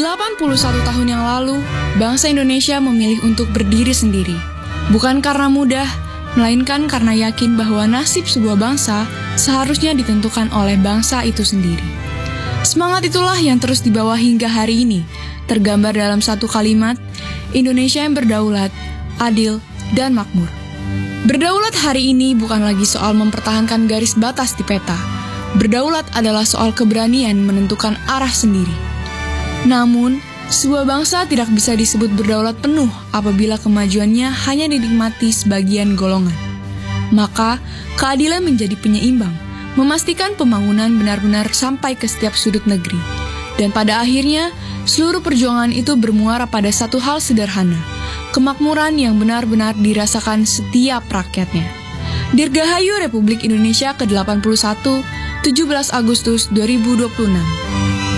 81 tahun yang lalu, bangsa Indonesia memilih untuk berdiri sendiri. Bukan karena mudah, melainkan karena yakin bahwa nasib sebuah bangsa seharusnya ditentukan oleh bangsa itu sendiri. Semangat itulah yang terus dibawa hingga hari ini, tergambar dalam satu kalimat, Indonesia yang berdaulat, adil, dan makmur. Berdaulat hari ini bukan lagi soal mempertahankan garis batas di peta. Berdaulat adalah soal keberanian menentukan arah sendiri. Namun, sebuah bangsa tidak bisa disebut berdaulat penuh apabila kemajuannya hanya dinikmati sebagian golongan. Maka, keadilan menjadi penyeimbang, memastikan pembangunan benar-benar sampai ke setiap sudut negeri. Dan pada akhirnya, seluruh perjuangan itu bermuara pada satu hal sederhana, kemakmuran yang benar-benar dirasakan setiap rakyatnya. Dirgahayu Republik Indonesia ke-81, 17 Agustus 2026.